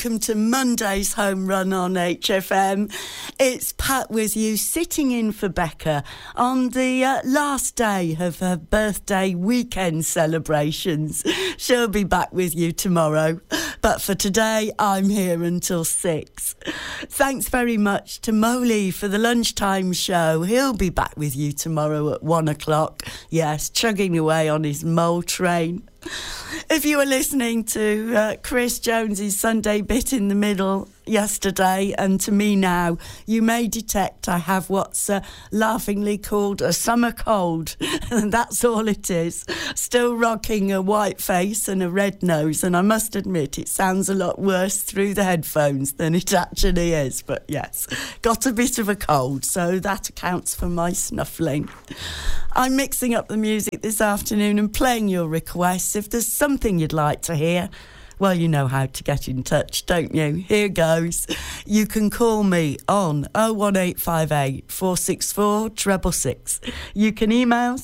welcome to Monday's Home Run on HFM. It's Pat with you, sitting in for Becca on the last day of her birthday weekend celebrations. She'll be back with you tomorrow, but for today I'm here until 6. Thanks very much to Molly for the lunchtime show. He'll be back with you tomorrow at 1 o'clock. Yes, chugging away on his mole train. If you were listening to Chris Jones's Sunday Bit in the Middle yesterday and to me now, you may detect I have what's laughingly called a summer cold, and that's all it is. Still rocking a white face and a red nose, and I must admit it sounds a lot worse through the headphones than it actually is, but yes, got a bit of a cold, so that accounts for my snuffling. I'm mixing up the music this afternoon and playing your requests. If there's something you'd like to hear, well, you know how to get in touch, don't you? Here goes. You can call me on 01858 464 666. You can email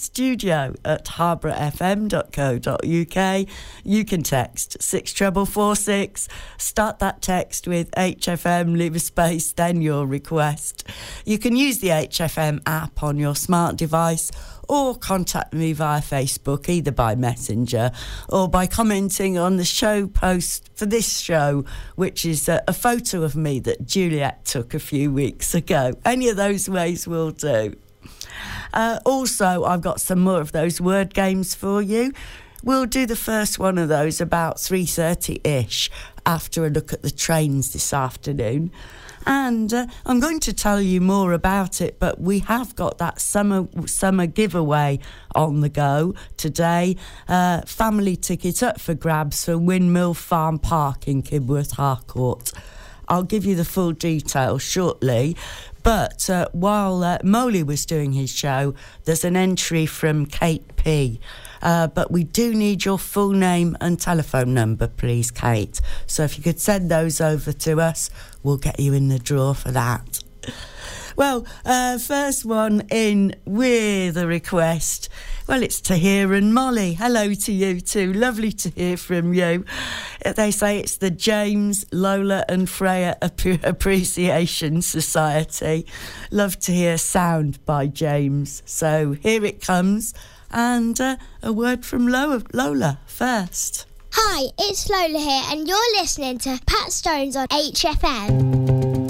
studio@harbourfm.co.uk. You can text 64446. Start that text with HFM, leave a space, then your request. You can use the HFM app on your smart device, or contact me via Facebook, either by Messenger or by commenting on the show post for this show, which is a photo of me that Juliet took a few weeks ago. Any of those ways will do. Also, I've got some more of those word games for you. We'll do the first one of those about 3:30-ish after a look at the trains this afternoon. And I'm going to tell you more about it, but we have got that summer giveaway on the go today. Family ticket up for grabs for Windmill Farm Park in Kibworth Harcourt. I'll give you the full details shortly. But while Moley was doing his show, there's an entry from Kate P. But we do need your full name and telephone number, please, Kate. So if you could send those over to us, we'll get you in the draw for that. Well, first one in with a request. Well, it's Tahir and Molly. Hello to you too. Lovely to hear from you. They say it's the James, Lola and Freya Appreciation Society. Love to hear Sound by James. So here it comes. And a word from Lola first. Hi, it's Lola here, and you're listening to Pat Stones on HFM.